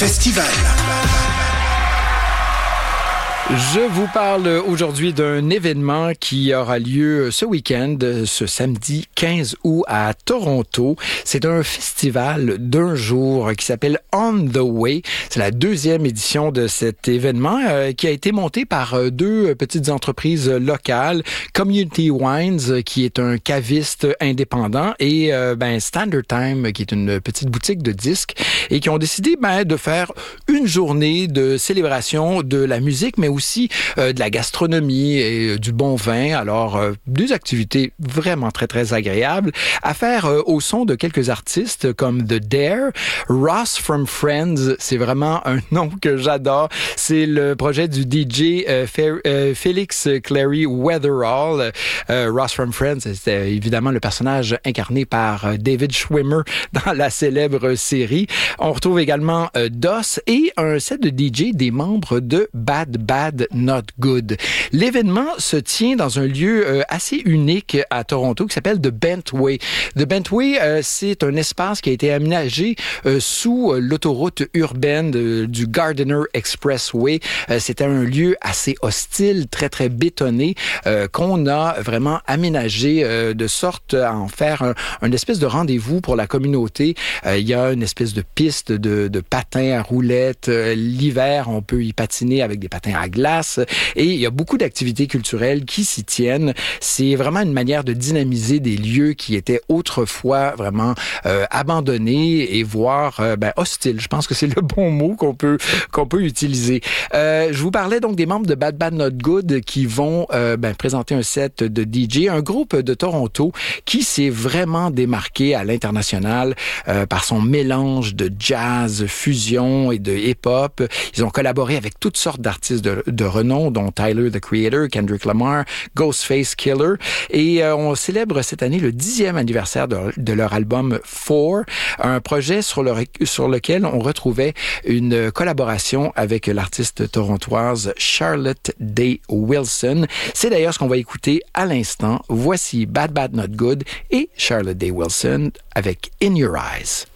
festival. Je vous parle aujourd'hui d'un événement qui aura lieu ce week-end, ce samedi 15 août à Toronto. C'est un festival d'un jour qui s'appelle On the Way. C'est la deuxième édition de cet événement qui a été monté par deux petites entreprises locales, Community Wines, qui est un caviste indépendant, et Standard Time, qui est une petite boutique de disques, et qui ont décidé de faire une journée de célébration de la musique, mais aussi de la gastronomie et du bon vin. Alors, des activités vraiment très, très agréables à faire au son de quelques artistes comme The Dare, Ross from Friends. C'est vraiment un nom que j'adore. C'est le projet du DJ Félix Clary Weatherall. Ross from Friends, c'était évidemment le personnage incarné par David Schwimmer dans la célèbre série. On retrouve également DOS et un set de DJ des membres de Bad Not Good. L'événement se tient dans un lieu assez unique à Toronto qui s'appelle The Bentway. The Bentway, c'est un espace qui a été aménagé sous l'autoroute urbaine du Gardiner Expressway. C'était un lieu assez hostile, très, très bétonné, qu'on a vraiment aménagé de sorte à en faire un espèce de rendez-vous pour la communauté. Il y a une espèce de piste de patins à roulettes. L'hiver, on peut y patiner avec des patins à glace. Et il y a beaucoup d'activités culturelles qui s'y tiennent. C'est vraiment une manière de dynamiser des lieux qui étaient autrefois vraiment abandonnés et voire hostiles. Je pense que c'est le bon mot qu'on peut utiliser. Je vous parlais donc des membres de Bad Not Good qui vont présenter un set de DJ, un groupe de Toronto qui s'est vraiment démarqué à l'international par son mélange de jazz, fusion et de hip-hop. Ils ont collaboré avec toutes sortes d'artistes de renom, dont Tyler, the Creator, Kendrick Lamar, Ghostface Killah. Et on célèbre cette année le 10e anniversaire de leur album Four, un projet sur lequel on retrouvait une collaboration avec l'artiste torontoise Charlotte Day Wilson. C'est d'ailleurs ce qu'on va écouter à l'instant. Voici Bad Not Good et Charlotte Day Wilson avec In Your Eyes.